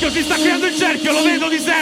si sta creando il cerchio, lo vedo di sé.